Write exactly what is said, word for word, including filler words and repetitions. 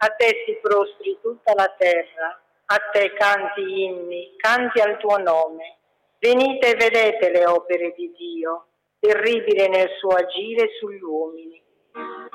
a te si prostri tutta la terra, a te canti inni, canti al tuo nome. Venite e vedete le opere di Dio, terribile nel suo agire sugli uomini.